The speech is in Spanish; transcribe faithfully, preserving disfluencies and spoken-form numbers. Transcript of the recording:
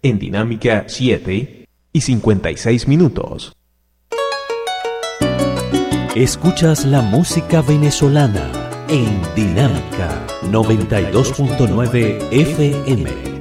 en Dinámica siete y cincuenta y seis minutos. Escuchas la música venezolana en Dinámica noventa y dos punto nueve F M.